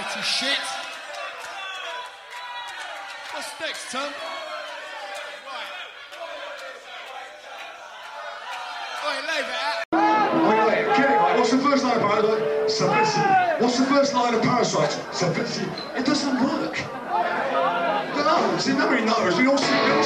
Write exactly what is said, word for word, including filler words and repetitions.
Dirty shit. What's next, Tom? Right. Oi, leave it out. Wait, wait, get it right. What's the first line of Parasite? Simplicity. What's the first line of Parasite? Simplicity. It doesn't work. No, see, nobody knows. We all see.